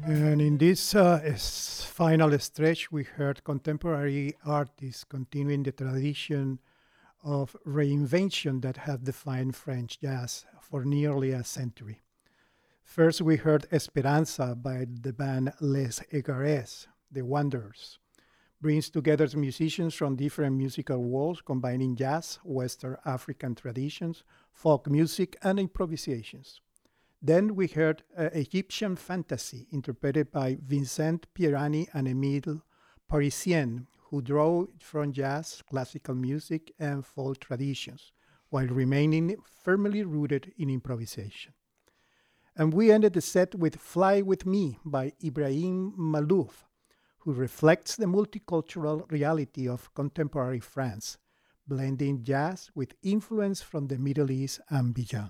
And in this final stretch, we heard contemporary artists continuing the tradition of reinvention that have defined French jazz for nearly a century. First, we heard Esperanza by the band Les Egarés, The Wanderers. Brings together musicians from different musical worlds, combining jazz, Western African traditions, folk music, and improvisations. Then we heard Egyptian Fantasy, interpreted by Vincent Pierani and Émile Parisien, who draw from jazz, classical music, and folk traditions, while remaining firmly rooted in improvisation. And we ended the set with Fly With Me by Ibrahim Malouf, who reflects the multicultural reality of contemporary France, blending jazz with influence from the Middle East and beyond.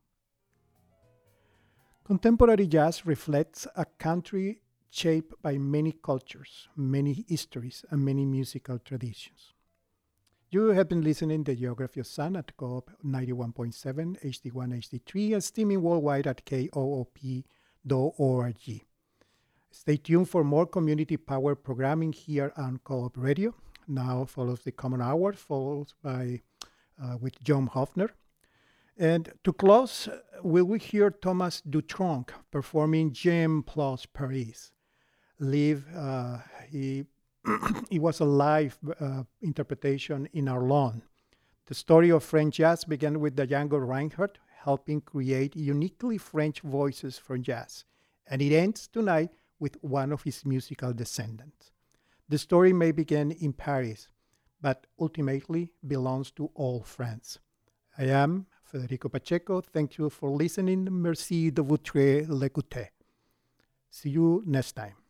Contemporary jazz reflects a country shaped by many cultures, many histories, and many musical traditions. You have been listening to Geography of Sound at Co-op 91.7, HD1, HD3, and streaming worldwide at koop.org. Stay tuned for more community-powered programming here on Co-op Radio. Now follows the Common Hour, followed by with John Hofner. And to close, will we hear Thomas Dutronc performing J'aime plus Paris. Live, he it was a live interpretation in Arlon. The story of French jazz began with Django Reinhardt helping create uniquely French voices for jazz. And it ends tonight with one of his musical descendants. The story may begin in Paris, but ultimately belongs to all France. I am Federico Pacheco. Thank you for listening. Merci de votre l'écoute. See you next time.